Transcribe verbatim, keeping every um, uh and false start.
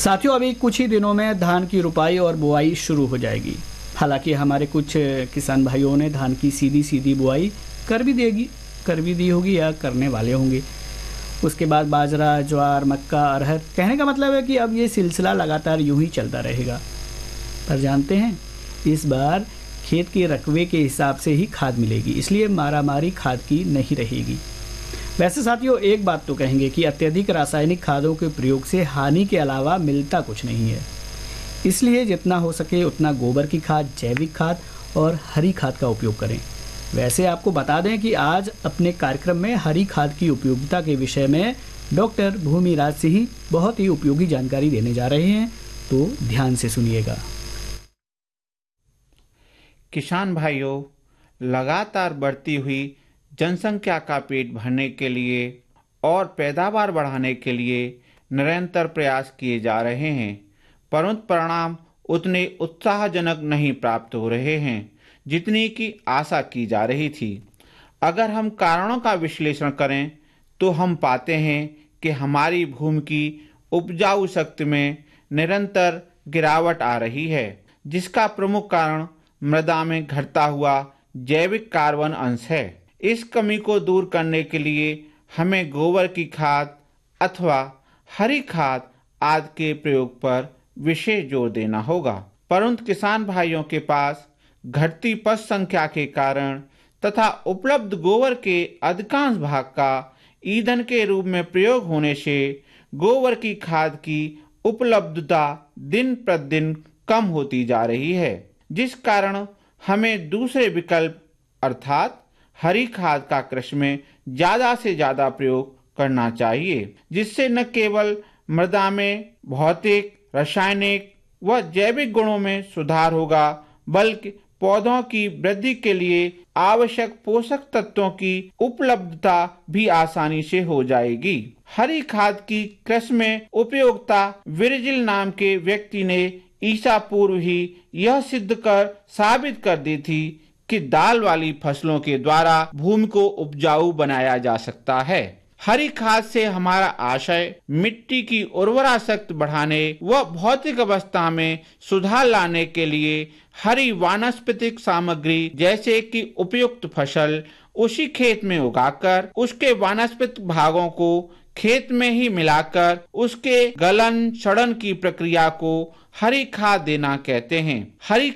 साथियों, अभी कुछ ही दिनों में धान की रुपाई और बुआई शुरू हो जाएगी। हालांकि हमारे कुछ किसान भाइयों ने धान की सीधी सीधी बुआई कर भी देगी कर भी दी होगी या करने वाले होंगे। उसके बाद बाजरा, ज्वार, मक्का, अरहर। कहने का मतलब है कि अब ये सिलसिला लगातार यूं ही चलता रहेगा। पर जानते हैं, इस बार खेत के रकबे के हिसाब से ही खाद मिलेगी, इसलिए मारामारी खाद की नहीं रहेगी। वैसे साथियों, एक बात तो कहेंगे कि अत्यधिक रासायनिक खादों के प्रयोग से हानि के अलावा मिलता कुछ नहीं है। इसलिए जितना हो सके उतना गोबर की खाद, जैविक खाद और हरी खाद का उपयोग करें। वैसे आपको बता दें कि आज अपने कार्यक्रम में हरी खाद की उपयोगिता के विषय में डॉक्टर भूमिराज सिंह बहुत ही उपयोगी जानकारी देने जा रहे हैं, तो ध्यान से सुनिएगा। किसान भाइयों, लगातार बढ़ती हुई जनसंख्या का पेट भरने के लिए और पैदावार बढ़ाने के लिए निरंतर प्रयास किए जा रहे हैं, परंतु परिणाम उतने उत्साहजनक नहीं प्राप्त हो रहे हैं जितनी की आशा की जा रही थी। अगर हम कारणों का विश्लेषण करें तो हम पाते हैं कि हमारी भूमि की उपजाऊ शक्ति में निरंतर गिरावट आ रही है, जिसका प्रमुख कारण मृदा में घटता हुआ जैविक कार्बन अंश है। इस कमी को दूर करने के लिए हमें गोबर की खाद अथवा हरी खाद आदि के प्रयोग पर विशेष जोर देना होगा। परंतु किसान भाइयों के पास घटती पशु संख्या के कारण तथा उपलब्ध गोबर के अधिकांश भाग का ईंधन के रूप में प्रयोग होने से गोबर की खाद की उपलब्धता दिन प्रतिदिन कम होती जा रही है, जिस कारण हमें दूसरे विकल्प अर्थात हरी खाद का कृषि में ज्यादा से ज्यादा प्रयोग करना चाहिए, जिससे न केवल मृदा में भौतिक, रासायनिक व जैविक गुणों में सुधार होगा, बल्कि पौधों की वृद्धि के लिए आवश्यक पोषक तत्वों की उपलब्धता भी आसानी से हो जाएगी। हरी खाद की कृषि में उपयोगिता विर्जिल नाम के व्यक्ति ने ईसा पूर्व ही यह सिद्ध कर साबित कर दी थी कि दाल वाली फसलों के द्वारा भूमि को उपजाऊ बनाया जा सकता है। हरी खाद से हमारा आशय मिट्टी की उर्वरा शक्ति बढ़ाने व भौतिक अवस्था में सुधार लाने के लिए हरी वानस्पतिक सामग्री जैसे कि उपयुक्त फसल उसी खेत में उगाकर उसके वानस्पतिक भागों को खेत में ही मिलाकर उसके गलन सड़न की प्रक्रिया को हरी खाद देना कहते हैं। हरी